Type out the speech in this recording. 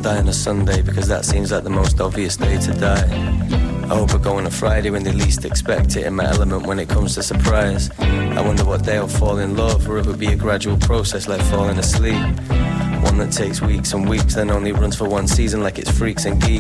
die on a Sunday because that seems like the most obvious day to die. I hope I go on a Friday when they least expect it, in my element when it comes to surprise. I wonder what day I'll fall in love, or it would be a gradual process like falling asleep. One that takes weeks and weeks, then only runs for one season like it's Freaks and Geeks.